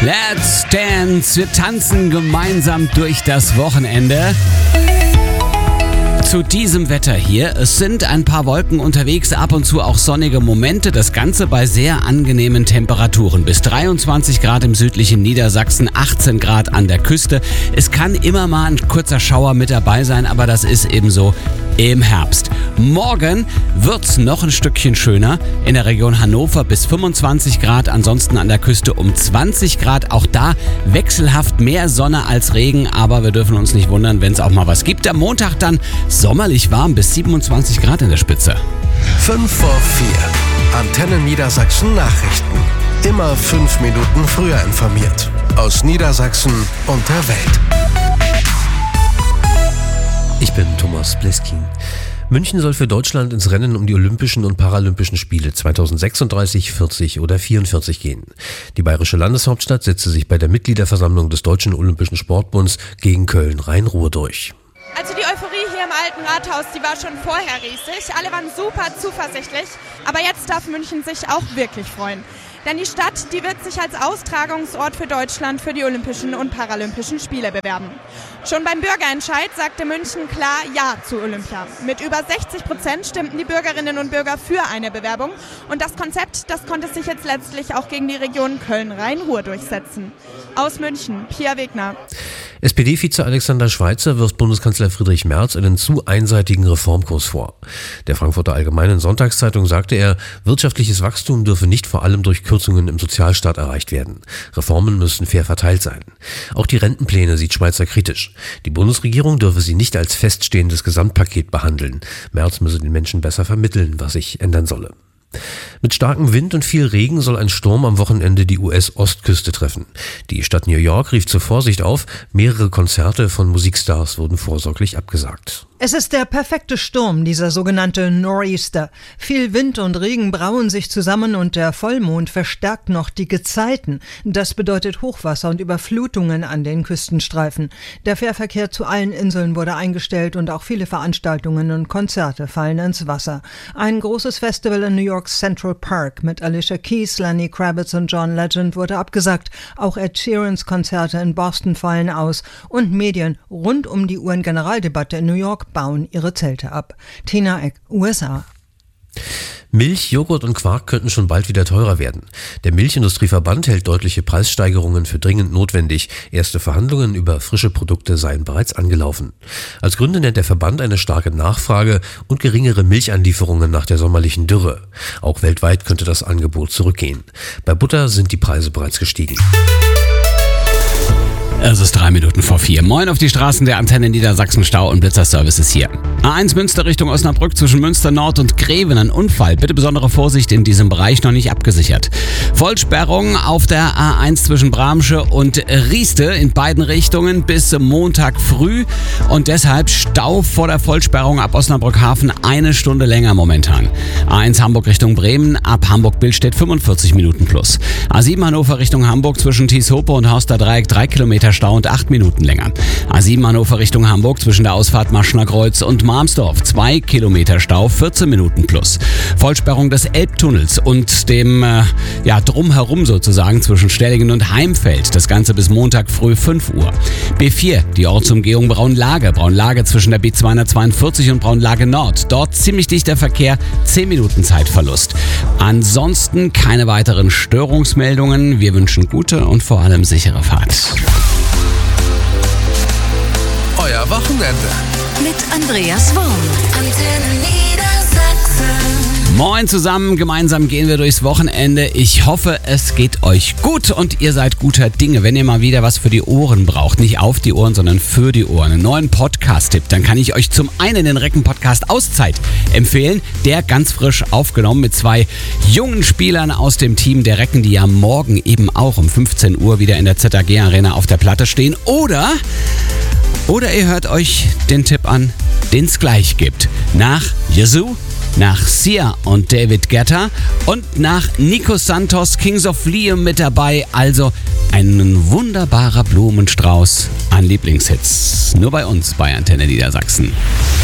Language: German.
Let's Dance. Wir tanzen gemeinsam durch das Wochenende. Zu diesem Wetter hier. Es sind ein paar Wolken unterwegs, ab und zu auch sonnige Momente. Das Ganze bei sehr angenehmen Temperaturen. Bis 23 Grad im südlichen Niedersachsen, 18 Grad an der Küste. Es kann immer mal ein kurzer Schauer mit dabei sein, aber das ist ebenso im Herbst. Morgen wird's noch ein Stückchen schöner. In der Region Hannover bis 25 Grad, ansonsten an der Küste um 20 Grad. Auch da wechselhaft mehr Sonne als Regen, aber wir dürfen uns nicht wundern, wenn es auch mal was gibt. Am Montag dann sommerlich warm bis 27 Grad in der Spitze. 5 vor 4. Antenne Niedersachsen Nachrichten. Immer 5 Minuten früher informiert. Aus Niedersachsen und der Welt. Ich bin Thomas Bleskin. München soll für Deutschland ins Rennen um die Olympischen und Paralympischen Spiele 2036, 40 oder 44 gehen. Die bayerische Landeshauptstadt setzte sich bei der Mitgliederversammlung des Deutschen Olympischen Sportbunds gegen Köln-Rhein-Ruhr durch. Also die Euphorie hier im Alten Rathaus, die war schon vorher riesig. Alle waren super zuversichtlich. Aber jetzt darf München sich auch wirklich freuen. Denn die Stadt, die wird sich als Austragungsort für Deutschland für die Olympischen und Paralympischen Spiele bewerben. Schon beim Bürgerentscheid sagte München klar Ja zu Olympia. Mit über 60% stimmten die Bürgerinnen und Bürger für eine Bewerbung. Und das Konzept, das konnte sich jetzt letztlich auch gegen die Region Köln-Rhein-Ruhr durchsetzen. Aus München, Pia Wegner. SPD-Vize Alexander Schweitzer wirft Bundeskanzler Friedrich Merz einen zu einseitigen Reformkurs vor. Der Frankfurter Allgemeinen Sonntagszeitung sagte er, wirtschaftliches Wachstum dürfe nicht vor allem durch Kürzungen im Sozialstaat erreicht werden. Reformen müssen fair verteilt sein. Auch die Rentenpläne sieht Schweitzer kritisch. Die Bundesregierung dürfe sie nicht als feststehendes Gesamtpaket behandeln. Merz müsse den Menschen besser vermitteln, was sich ändern solle. Mit starkem Wind und viel Regen soll ein Sturm am Wochenende die US-Ostküste treffen. Die Stadt New York rief zur Vorsicht auf, mehrere Konzerte von Musikstars wurden vorsorglich abgesagt. Es ist der perfekte Sturm, dieser sogenannte Nor'easter. Viel Wind und Regen brauen sich zusammen und der Vollmond verstärkt noch die Gezeiten. Das bedeutet Hochwasser und Überflutungen an den Küstenstreifen. Der Fährverkehr zu allen Inseln wurde eingestellt und auch viele Veranstaltungen und Konzerte fallen ins Wasser. Ein großes Festival in New Yorks Central Park mit Alicia Keys, Lenny Kravitz und John Legend wurde abgesagt. Auch Ed Sheerans Konzerte in Boston fallen aus und Medien rund um die UN-Generaldebatte in New York bauen ihre Zelte ab. Tina Eck, USA. Milch, Joghurt und Quark könnten schon bald wieder teurer werden. Der Milchindustrieverband hält deutliche Preissteigerungen für dringend notwendig. Erste Verhandlungen über frische Produkte seien bereits angelaufen. Als Gründe nennt der Verband eine starke Nachfrage und geringere Milchanlieferungen nach der sommerlichen Dürre. Auch weltweit könnte das Angebot zurückgehen. Bei Butter sind die Preise bereits gestiegen. Es ist 3 Minuten vor 4. Moin auf die Straßen der Antenne Niedersachsen. Stau und Blitzerservice ist hier. A1 Münster Richtung Osnabrück zwischen Münster Nord und Greven. Ein Unfall. Bitte besondere Vorsicht in diesem Bereich, noch nicht abgesichert. Vollsperrung auf der A1 zwischen Bramsche und Rieste in beiden Richtungen bis Montag früh. Und deshalb Stau vor der Vollsperrung ab Osnabrück Hafen 1 Stunde länger momentan. A1 Hamburg Richtung Bremen ab Hamburg-Billstedt 45 Minuten plus. A7 Hannover Richtung Hamburg zwischen Thieshope und Horster Dreieck 3 Kilometer Stau und 8 Minuten länger. A7 Hannover Richtung Hamburg zwischen der Ausfahrt Maschner Kreuz und Marmsdorf 2 Kilometer Stau, 14 Minuten plus. Vollsperrung des Elbtunnels und dem drumherum sozusagen zwischen Stellingen und Heimfeld. Das Ganze bis Montag früh 5 Uhr. B4, die Ortsumgehung Braunlage. Braunlage zwischen der B242 und Braunlage Nord. Dort ziemlich dichter Verkehr, 10 Minuten Zeitverlust. Ansonsten keine weiteren Störungsmeldungen. Wir wünschen gute und vor allem sichere Fahrt. Euer Wochenende. Mit Andreas Worm. Antenne Niedersachsen. Moin zusammen, gemeinsam gehen wir durchs Wochenende. Ich hoffe, es geht euch gut und ihr seid guter Dinge. Wenn ihr mal wieder was für die Ohren braucht, nicht auf die Ohren, sondern für die Ohren, einen neuen Podcast-Tipp, dann kann ich euch zum einen den Recken-Podcast Auszeit empfehlen. Der ganz frisch aufgenommen mit 2 jungen Spielern aus dem Team der Recken, die ja morgen eben auch um 15 Uhr wieder in der ZAG-Arena auf der Platte stehen. Oder ihr hört euch den Tipp an, den es gleich gibt. Nach Yazoo, nach Sia und David Guetta und nach Nico Santos, Kings of Leon mit dabei. Also ein wunderbarer Blumenstrauß an Lieblingshits. Nur bei uns bei Antenne Niedersachsen.